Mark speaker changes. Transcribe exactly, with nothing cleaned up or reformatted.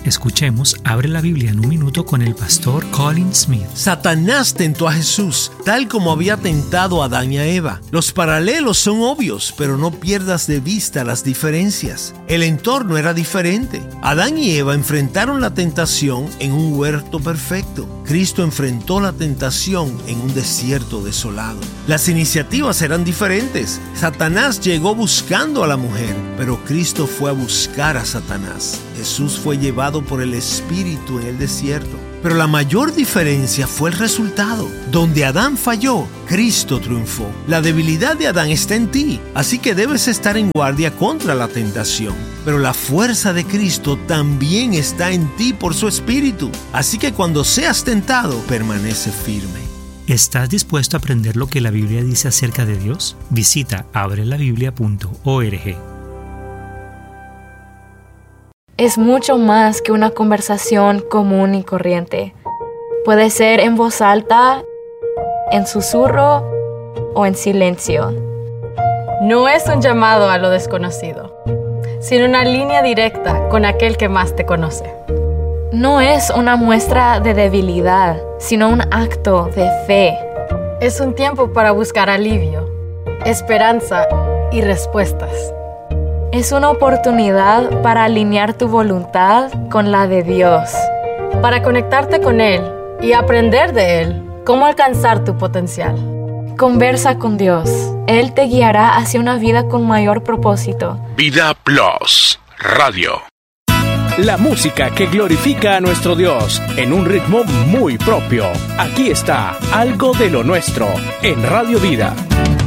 Speaker 1: Escuchemos Abre la Biblia en un minuto con el pastor Colin Smith.
Speaker 2: Satanás tentó a Jesús, tal como había tentado a Adán y a Eva. Los paralelos son obvios, pero no pierdas de vista las diferencias. El entorno era diferente. Adán y Eva enfrentaron la tentación en un huerto perfecto. Cristo enfrentó la tentación en un desierto desolado. Las iniciativas eran diferentes. Satanás llegó buscando a la mujer, pero Cristo fue a buscar a Satanás. Jesús fue llevado por el Espíritu en el desierto. Pero la mayor diferencia fue el resultado. Donde Adán falló, Cristo triunfó. La debilidad de Adán está en ti, así que debes estar en guardia contra la tentación. Pero la fuerza de Cristo también está en ti por su Espíritu. Así que cuando seas tentado, permanece firme.
Speaker 1: ¿Estás dispuesto a aprender lo que la Biblia dice acerca de Dios? Visita abre la biblia punto org.
Speaker 3: Es mucho más que una conversación común y corriente. Puede ser en voz alta, en susurro o en silencio.
Speaker 4: No es un llamado a lo desconocido, sino una línea directa con aquel que más te conoce.
Speaker 3: No es una muestra de debilidad, sino un acto de fe.
Speaker 4: Es un tiempo para buscar alivio, esperanza y respuestas.
Speaker 3: Es una oportunidad para alinear tu voluntad con la de Dios.
Speaker 4: Para conectarte con Él y aprender de Él cómo alcanzar tu potencial.
Speaker 3: Conversa con Dios. Él te guiará hacia una vida con mayor propósito.
Speaker 5: Vida Plus Radio.
Speaker 6: La música que glorifica a nuestro Dios en un ritmo muy propio. Aquí está Algo de lo Nuestro en Radio Vida.